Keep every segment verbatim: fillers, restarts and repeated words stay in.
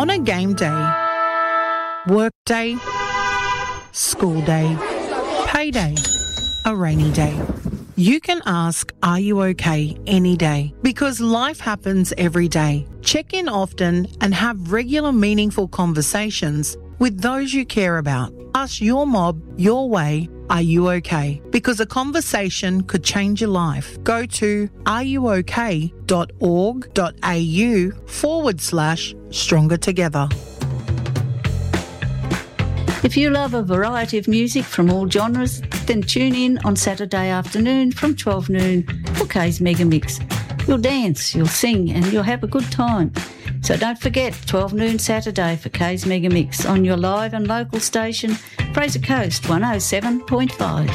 On a game day, work day, school day, payday, a rainy day. You can ask, are you okay, any day? Because life happens every day. Check in often and have regular meaningful conversations with those you care about. Ask your mob your way, are you okay? Because a conversation could change your life. Go to areyouok.org.au forward slash stronger together. If you love a variety of music from all genres, then tune in on Saturday afternoon from twelve noon for Kay's Mega Mix. You'll dance, you'll sing and you'll have a good time. So don't forget, twelve noon Saturday for Kay's Mega Mix on your live and local station, Fraser Coast one oh seven point five.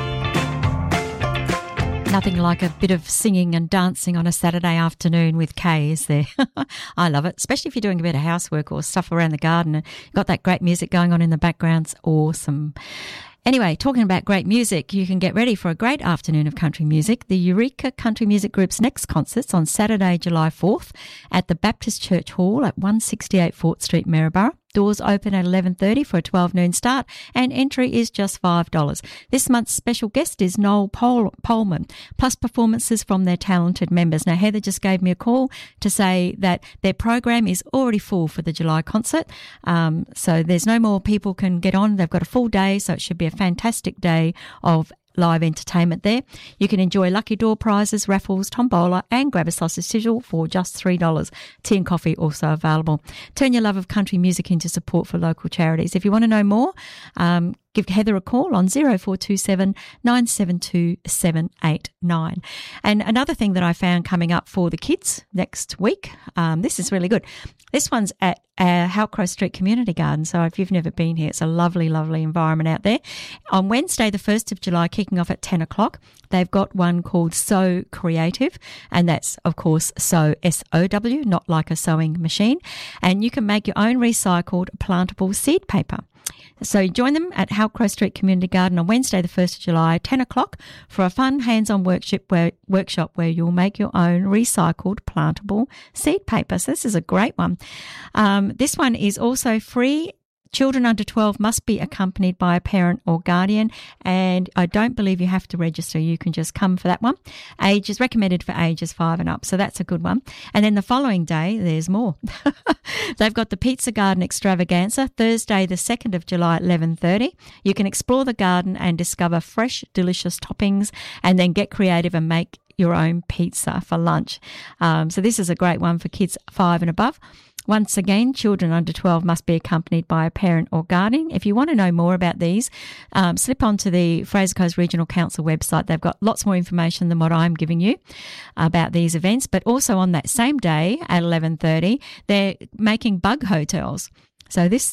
Nothing like a bit of singing and dancing on a Saturday afternoon with Kay, is there? I love it, especially if you're doing a bit of housework or stuff around the garden and you've got that great music going on in the background. It's awesome. Anyway, talking about great music, you can get ready for a great afternoon of country music. The Eureka Country Music Group's next concert's on Saturday, July fourth at the Baptist Church Hall at one sixty-eight Fort Street, Maryborough. Doors open at eleven thirty for a twelve noon start and entry is just five dollars. This month's special guest is Noel Pol- Polman, plus performances from their talented members. Now, Heather just gave me a call to say that their program is already full for the July concert. Um, so there's no more people can get on. They've got a full day, so it should be a fantastic day of live entertainment there. You can enjoy lucky door prizes, raffles, tombola and grab a sausage sizzle for just three dollars. Tea and coffee also available. Turn your love of country music into support for local charities. If you want to know more, um, give Heather a call on zero four two seven nine seven two seven eight nine. And another thing that I found coming up for the kids next week, um, this is really good. This one's at uh, Halcrow Street Community Garden. So if you've never been here, it's a lovely, lovely environment out there. On Wednesday, the first of July, kicking off at ten o'clock, they've got one called Sow Creative. And that's, of course, Sow, S O W, not like a sewing machine. And you can make your own recycled plantable seed paper. So join them at Halcrow Street Community Garden on Wednesday, the first of July, ten o'clock, for a fun hands-on workshop where, workshop where you'll make your own recycled plantable seed paper. So this is a great one. Um, this one is also free. Children under twelve must be accompanied by a parent or guardian, and I don't believe you have to register. You can just come for that one. Age is recommended for ages five and up, so that's a good one. And then the following day, there's more. They've got the Pizza Garden Extravaganza, Thursday the second of July at eleven thirty. You can explore the garden and discover fresh, delicious toppings and then get creative and make your own pizza for lunch. Um, so this is a great one for kids five and above. Once again, children under twelve must be accompanied by a parent or guardian. If you want to know more about these, um, slip onto the Fraser Coast Regional Council website. They've got lots more information than what I'm giving you about these events. But also on that same day at eleven thirty, they're making bug hotels. So this...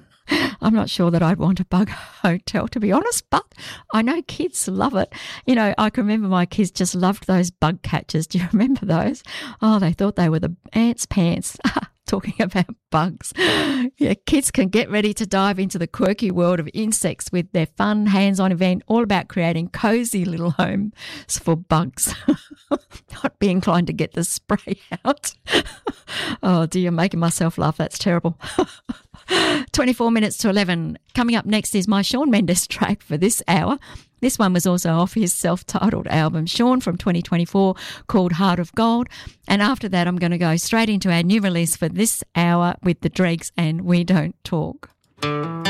I'm not sure that I'd want a bug hotel, to be honest, but I know kids love it. You know, I can remember my kids just loved those bug catchers. Do you remember those? Oh, they thought they were the ants' pants. Talking about bugs. Yeah, kids can get ready to dive into the quirky world of insects with their fun hands-on event all about creating cozy little homes for bugs. I'd be inclined to get the spray out. Oh dear, making myself laugh. That's terrible. twenty-four minutes to eleven. Coming up next is my Shawn Mendes track for this hour. This one was also off his self-titled album, Shawn, from twenty twenty-four, called Heart of Gold. And after that, I'm going to go straight into our new release for this hour with The Dregs and We Don't Talk.